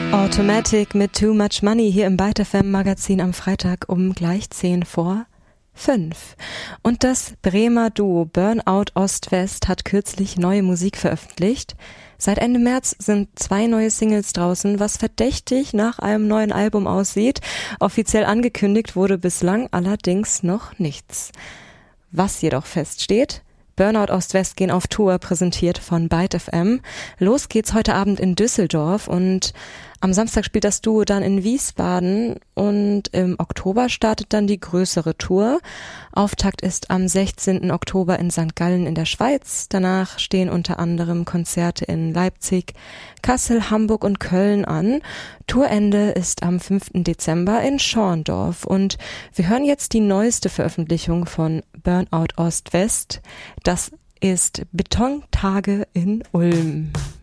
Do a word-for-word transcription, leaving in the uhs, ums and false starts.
Automatic mit Too Much Money hier im Byte F M Magazin am Freitag um gleich zehn vor fünf. Und das Bremer Duo Burnout Ost-West hat kürzlich neue Musik veröffentlicht. Seit Ende März sind zwei neue Singles draußen, was verdächtig nach einem neuen Album aussieht. Offiziell angekündigt wurde bislang allerdings noch nichts. Was jedoch feststeht: Burnout Ost-West gehen auf Tour, präsentiert von Byte F M. Los geht's heute Abend in Düsseldorf und am Samstag spielt das Duo dann in Wiesbaden und im Oktober startet dann die größere Tour. Auftakt ist am sechzehnten Oktober in Sankt Gallen in der Schweiz. Danach stehen unter anderem Konzerte in Leipzig, Kassel, Hamburg und Köln an. Tourende ist am fünften Dezember in Schorndorf und wir hören jetzt die neueste Veröffentlichung von Burnout Ost-West. Das ist Betontage in Ulm.